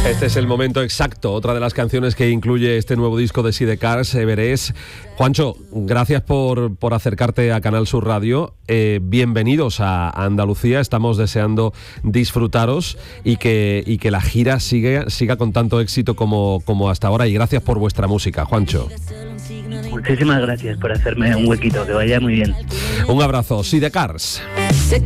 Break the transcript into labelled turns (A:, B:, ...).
A: Este es el momento exacto, otra de las canciones que incluye este nuevo disco de Sidecars, Everest. Juancho, gracias por acercarte a Canal Sur Radio. Bienvenidos a Andalucía, estamos deseando disfrutaros y que la gira siga con tanto éxito como hasta ahora, y gracias por vuestra música, Juancho.
B: Muchísimas gracias por hacerme un huequito, que vaya muy bien.
A: Un abrazo, Sidecars.